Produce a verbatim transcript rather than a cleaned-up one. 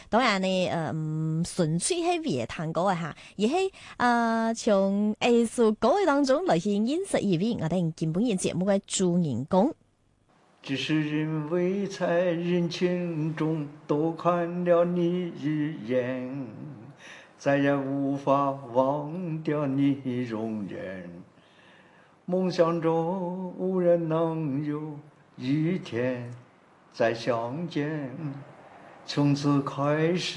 當然呢，呃，唔純粹係為彈歌啊嚇，而係啊從藝術歌嘅當中來去認識一位我哋基本嘅節目嘅主人公。 只是因為在人群中多看了你一眼，再也無法忘掉你容顏。夢想中無人能有一天再相見，從此開始